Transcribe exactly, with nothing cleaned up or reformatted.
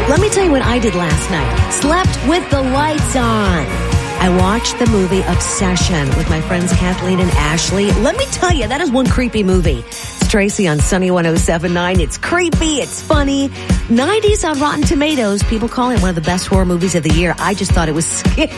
Let me tell you what I did last night. Slept with the lights on. I watched the movie Obsession with my friends Kathleen and Ashley. Let me tell you, that is one creepy movie. It's Tracy on Sunny one oh seven point nine. It's creepy. It's funny. nineties on Rotten Tomatoes. People call it one of the best horror movies of the year. I just thought it was scary.